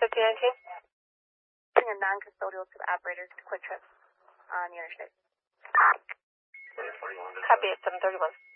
5019. Bring a non-custodial to the operator to Quick Trip on the interstate. Copy at 731.